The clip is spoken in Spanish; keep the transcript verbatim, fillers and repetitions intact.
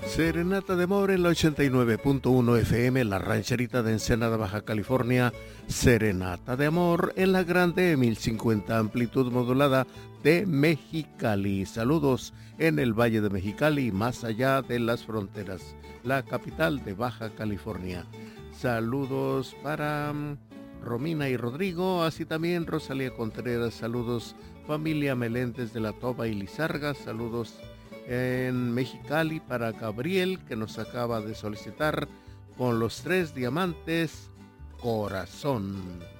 Serenata de Amor en la ochenta y nueve punto uno F M, la rancherita de Ensenada, Baja California. Serenata de Amor en la grande mil cincuenta amplitud modulada de Mexicali. Saludos en el Valle de Mexicali, más allá de las fronteras, la capital de Baja California. Saludos para um, Romina y Rodrigo, así también Rosalía Contreras. Saludos familia Meléndez de la Toba y Lizarga. Saludos en Mexicali para Gabriel, que nos acaba de solicitar con los tres diamantes Corazón.